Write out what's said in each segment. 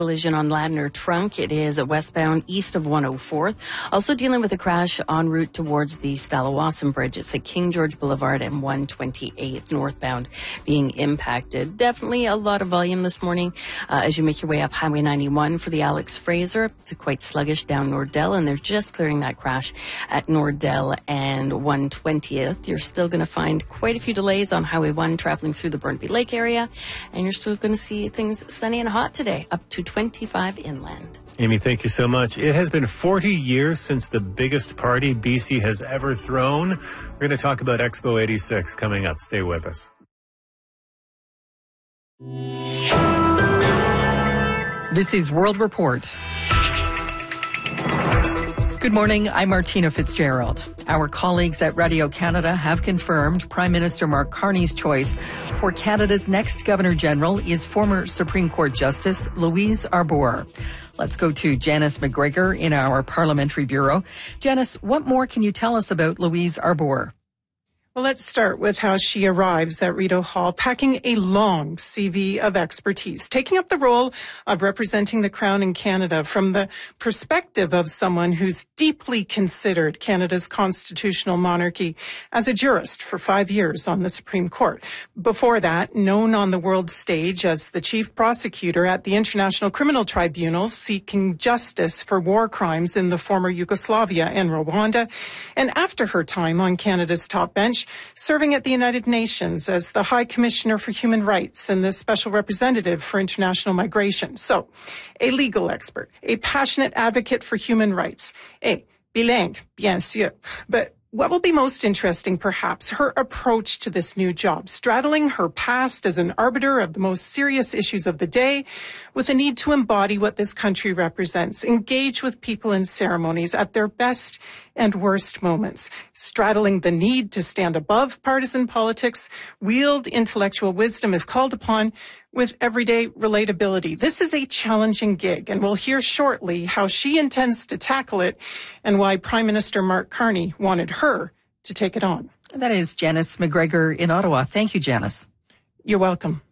Collision on Ladner Trunk. It is westbound east of 104th. Also dealing with a crash en route towards the Stallawasam Bridge. It's at King George Boulevard and 128th northbound being impacted. Definitely a lot of volume this morning as you make your way up Highway 91 for the Alex Fraser. It's quite sluggish down Nordell, and they're just clearing that crash at Nordell and 120th. You're still going to find quite a few delays on Highway 1 traveling through the Burnaby Lake area, and you're still going to see things sunny and hot today, up to 25 inland. Amy, thank you so much. It has been 40 years since the biggest party BC has ever thrown. We're going to talk about Expo 86 coming up. Stay with us. This is World Report. Good morning, I'm Martina Fitzgerald. Our colleagues at Radio Canada have confirmed Prime Minister Mark Carney's choice for Canada's next Governor-General is former Supreme Court Justice Louise Arbour. Let's go to Janice McGregor in our Parliamentary Bureau. Janice, what more can you tell us about Louise Arbour? Well, let's start with how she arrives at Rideau Hall, packing a long CV of expertise, taking up the role of representing the Crown in Canada from the perspective of someone who's deeply considered Canada's constitutional monarchy as a jurist for 5 years on the Supreme Court. Before that, known on the world stage as the chief prosecutor at the International Criminal Tribunal, seeking justice for war crimes in the former Yugoslavia and Rwanda, and after her time on Canada's top bench, serving at the United Nations as the High Commissioner for Human Rights and the Special Representative for International Migration. So, a legal expert, a passionate advocate for human rights, bilingue, bien sûr. But what will be most interesting, perhaps, her approach to this new job, straddling her past as an arbiter of the most serious issues of the day with a need to embody what this country represents, engage with people in ceremonies at their best and worst moments, straddling the need to stand above partisan politics, wield intellectual wisdom if called upon, with everyday relatability. This is a challenging gig, and we'll hear shortly how she intends to tackle it and why Prime Minister Mark Carney wanted her to take it on. That is Janice McGregor in Ottawa. Thank you, Janice. You're welcome.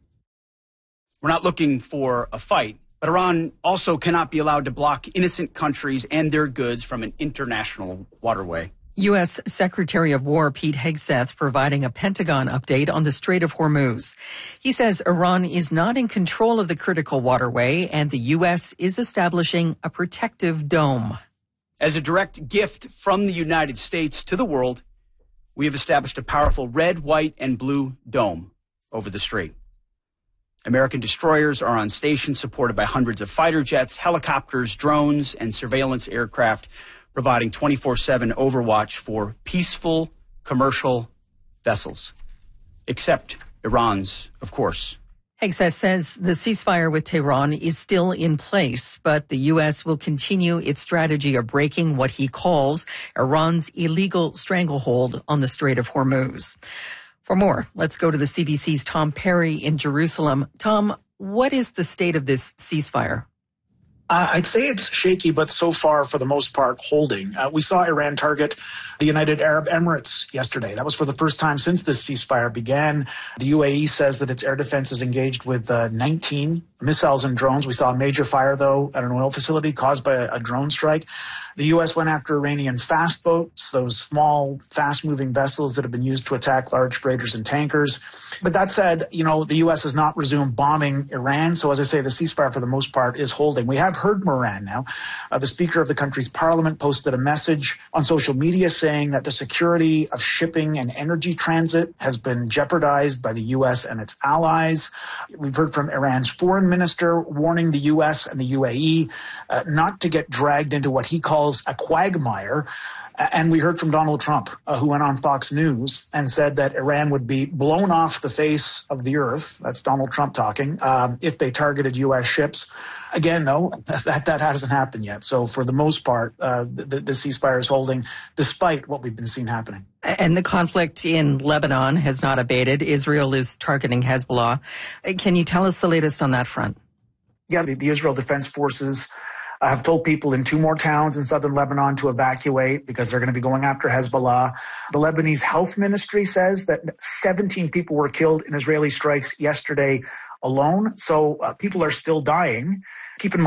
We're not looking for a fight, but Iran also cannot be allowed to block innocent countries and their goods from an international waterway. U.S. Secretary of War Pete Hegseth providing a Pentagon update on the Strait of Hormuz. He says Iran is not in control of the critical waterway and the U.S. is establishing a protective dome. As a direct gift from the United States to the world, we have established a powerful red, white, and blue dome over the strait. American destroyers are on station, supported by hundreds of fighter jets, helicopters, drones, and surveillance aircraft, providing 24/7 overwatch for peaceful commercial vessels, except Iran's, of course. Hegseth says the ceasefire with Tehran is still in place, but the U.S. will continue its strategy of breaking what he calls Iran's illegal stranglehold on the Strait of Hormuz. For more, let's go to the CBC's Tom Perry in Jerusalem. Tom, what is the state of this ceasefire? I'd say it's shaky, but so far, for the most part, holding. We saw Iran target the United Arab Emirates yesterday. That was for the first time since this ceasefire began. The UAE says that its air defense is engaged with 19 missiles and drones. We saw a major fire, though, at an oil facility caused by a drone strike. The U.S. went after Iranian fast boats, those small, fast-moving vessels that have been used to attack large freighters and tankers. But that said, the U.S. has not resumed bombing Iran. So, as I say, the ceasefire, for the most part, is holding. We have heard from Iran now. The Speaker of the country's parliament posted a message on social media saying that the security of shipping and energy transit has been jeopardized by the U.S. and its allies. We've heard from Iran's foreign minister warning the U.S. and the UAE not to get dragged into what he calls a quagmire. And we heard from Donald Trump, who went on Fox News and said that Iran would be blown off the face of the earth. That's Donald Trump talking, if they targeted U.S. ships. Again, though, that hasn't happened yet. So for the most part, the ceasefire is holding despite what we've been seeing happening. And the conflict in Lebanon has not abated. Israel is targeting Hezbollah. Can you tell us the latest on that front? Yeah, the Israel Defense Forces have told people in 2 more towns in southern Lebanon to evacuate because they're going to be going after Hezbollah. The Lebanese Health Ministry says that 17 people were killed in Israeli strikes yesterday alone. So people are still dying. Keep in mind,